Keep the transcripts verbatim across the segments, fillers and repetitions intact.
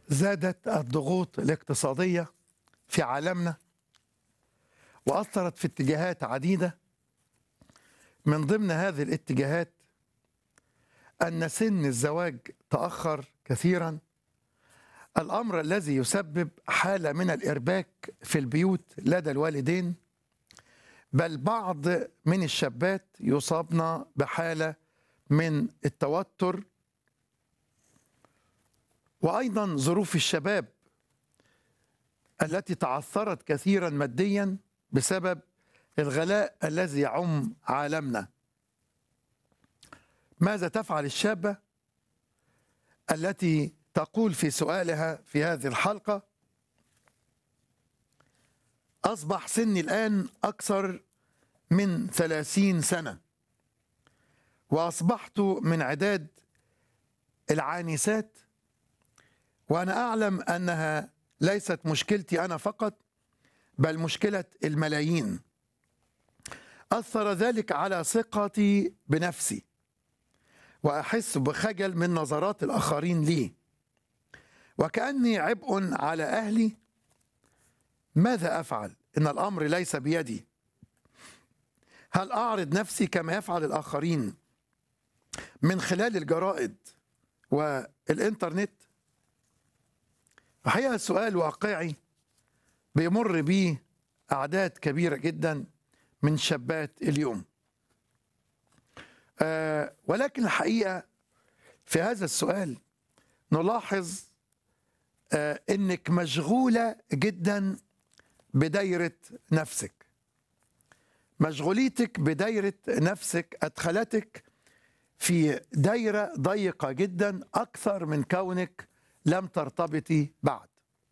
زادت الضغوط الاقتصادية في عالمنا وأثرت في اتجاهات عديدة. من ضمن هذه الاتجاهات أن سن الزواج تأخر كثيرا، الأمر الذي يسبب حالة من الإرباك في البيوت لدى الوالدين، بل بعض من الشابات يصابن بحالة من التوتر، وأيضا ظروف الشباب التي تعثرت كثيرا ماديا بسبب الغلاء الذي يعم عالمنا. ماذا تفعل الشابة التي تقول في سؤالها في هذه الحلقة: أصبح سني الآن أكثر من ثلاثين سنة، وأصبحت من عداد العانسات، وأنا أعلم أنها ليست مشكلتي أنا فقط، بل مشكلة الملايين. أثر ذلك على ثقتي بنفسي، وأحس بخجل من نظرات الآخرين لي، وكأني عبء على أهلي. ماذا أفعل؟ إن الأمر ليس بيدي. هل أعرض نفسي كما يفعل الآخرين من خلال الجرائد والإنترنت؟ الحقيقة سؤال واقعي بيمر به أعداد كبيرة جدا من شابات اليوم. أه ولكن الحقيقة في هذا السؤال نلاحظ أه إنك مشغولة جدا بدايرة نفسك. مشغوليتك بدايرة نفسك أدخلتك في دايرة ضيقة جدا أكثر من كونك لم ترتبطي بعد.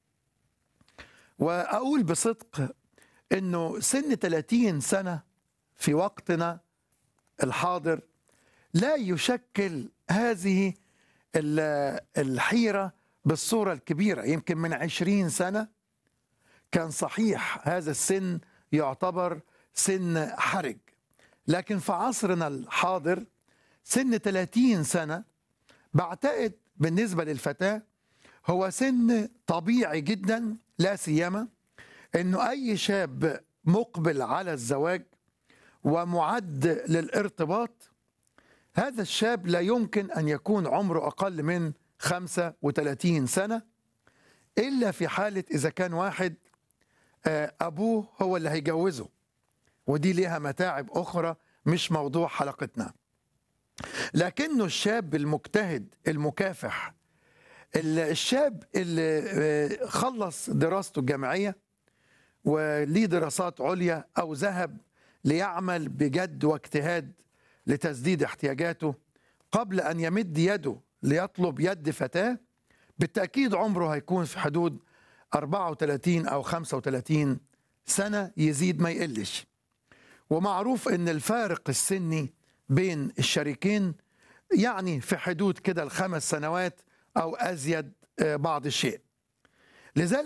وأقول بصدق إنه سن ثلاثين سنة في وقتنا الحاضر لا يشكل هذه الحيرة بالصورة الكبيرة. يمكن من عشرين سنة كان صحيح هذا السن يعتبر سن حرج، لكن في عصرنا الحاضر سن ثلاثين سنة بعتقد بالنسبة للفتاة هو سن طبيعي جدا، لا سيما انه اي شاب مقبل على الزواج ومعد للارتباط، هذا الشاب لا يمكن ان يكون عمره اقل من خمسة وثلاثين سنة، الا في حالة اذا كان واحد ابوه هو اللي هيجوزه، ودي ليها متاعب اخرى مش موضوع حلقتنا. لكنه الشاب المجتهد المكافح، الشاب اللي خلص دراسته الجامعية وليه دراسات عليا أو ذهب ليعمل بجد واجتهاد لتسديد احتياجاته قبل أن يمد يده ليطلب يد فتاة، بالتأكيد عمره هيكون في حدود أربعة وثلاثين أو خمسة وثلاثين سنة، يزيد ما يقلش. ومعروف أن الفارق السني بين الشريكين يعني في حدود كده الخمس سنوات أو أزيد بعض الشيء. لذلك